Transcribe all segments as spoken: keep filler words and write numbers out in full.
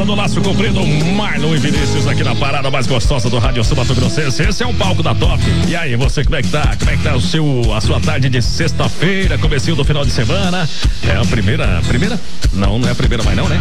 no laço comprido, Marlon e Vinícius aqui na parada mais gostosa do Rádio Sul Mato Grossense. Esse é o palco da Top. E aí, você, como é que tá? Como é que tá o seu, a sua tarde de sexta-feira, comecinho do final de semana? É a primeira, primeira? Não, não é a primeira mais não, né?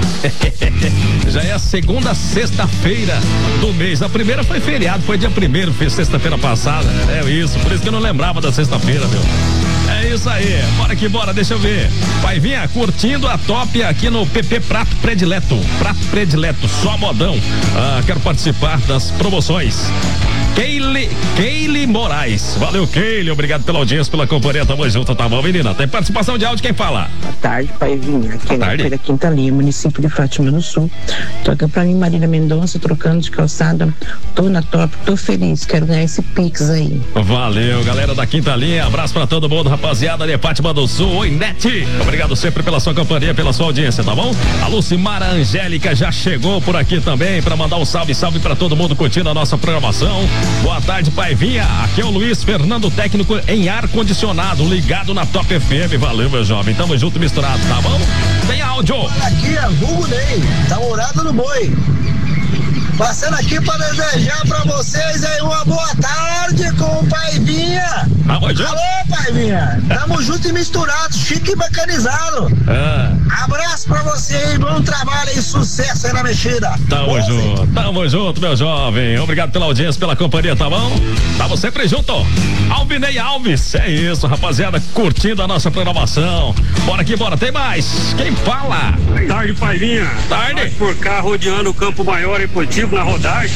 Já é a segunda sexta-feira do mês. A primeira foi feriado, foi dia primeiro, fez sexta-feira passada. É isso, por isso que eu não lembrava da sexta-feira, meu. É isso aí, bora que bora, deixa eu ver. Vai vir curtindo a Top aqui no P P Prato Predileto. Prato Predileto, só modão. Ah, quero participar das promoções. Keile, Keile Moraes. Valeu, Keile, obrigado pela audiência, pela companhia. Tamo junto, tá bom, menina? Tem participação de áudio, quem fala? Boa tarde, Paivinha. Aqui é da Quinta Linha, município de Fátima do Sul. Toca pra mim, Marília Mendonça, trocando de calçada. Tô na Top, tô feliz, quero ganhar esse Pix aí. Valeu, galera da Quinta Linha. Abraço pra todo mundo, rapaziada de Fátima do Sul. Oi, Nete. Obrigado sempre pela sua companhia, pela sua audiência, tá bom? A Lucimara Angélica já chegou por aqui também pra mandar um salve, salve pra todo mundo curtindo a nossa programação. Boa tarde, Paivinha. Aqui é o Luiz Fernando, técnico em ar-condicionado, ligado na Top F M. Valeu, meu jovem. Tamo junto, misturado, tá bom? Tem áudio. Aqui é Hugo Ney, da Morada do Boi. Passando aqui para desejar para vocês aí uma boa tarde com o Paivinha. Tamo junto. Alô, Paivinha. Tamo junto e misturado, chique e bacanizado. Ah. Abraço pra você aí, bom trabalho e sucesso aí na mexida. Tamo Boa, junto, sim. Tamo junto, meu jovem. Obrigado pela audiência, pela companhia, tá bom? Tamo sempre junto. Alvinei Alves, é isso, rapaziada, curtindo a nossa programação. Bora aqui, bora, tem mais. Quem fala? Tarde, Paivinha. Tarde. Nós por cá rodeando o Campo Maior e Potivo na rodagem.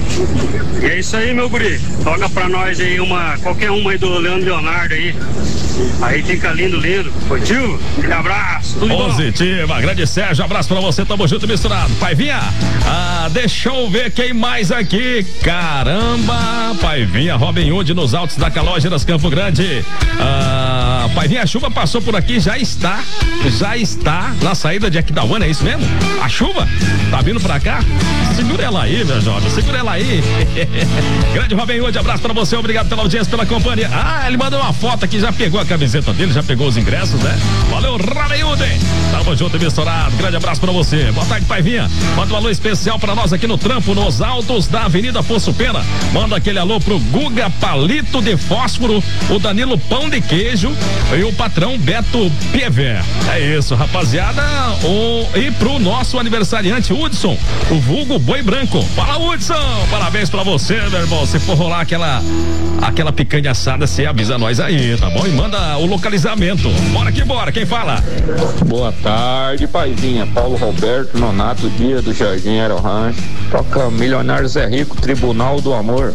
E é isso aí, meu guri. Toca pra nós aí uma, qualquer uma aí do Leandro Leonardo aí. Aí fica lindo, lindo. Positivo? Um abraço, tudo Positiva, bom? Grande Sérgio, abraço pra você, tamo junto e misturado. Paivinha, ah, deixa eu ver quem mais aqui. Caramba, Paivinha, Robin Hood nos altos da Calógeras, Campo Grande. Ah, Paivinha, a chuva passou por aqui, já está, já está na saída de Aquidauana, é isso mesmo? A chuva tá vindo pra cá? Segura ela aí, meu jovem, segura ela aí. Grande Robin Hood, abraço pra você, obrigado pela audiência, pela companhia. Ah, ele mandou uma foto aqui, já pegou a camiseta dele, já pegou os ingressos, né? Valeu, Robin Hood. Tamo junto e misturado, grande abraço pra você. Boa tarde, Paivinha. Manda um alô especial pra nós aqui no trampo, nos altos da Avenida Poço Pena. Manda aquele alô pro Guga Palito de Fósforo, o Danilo Pão de Queijo e o patrão Beto Piever. É isso, rapaziada. O, e pro nosso aniversariante, Hudson, o vulgo Boi Branco. Fala, Hudson, parabéns pra você, meu irmão. Se for rolar aquela, aquela picanha assada, você avisa nós aí, tá bom? E manda o localizamento. Bora que bora, quem fala? Boa tarde, Paivinha. Paulo Roberto Nonato Dia do Jardim Aero Rancho. Toca Milionário Zé Rico, Tribunal do Amor.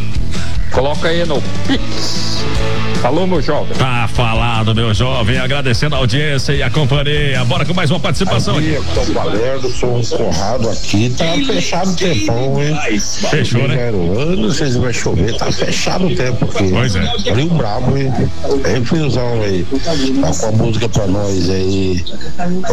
Coloca aí no Pix. Falou, meu jovem. Tá falado, meu jovem. Agradecendo a audiência e a companhia. Bora com mais uma participação aqui. Tô Valerdo, sou um Conrado aqui. Tá fechado o tempão, hein? Fechou, né? Eu não sei se vai chover. Tá fechado o tempo aqui. Pois é. Rio Brabo, hein? É friozão aí. Tá com a música pra nós aí.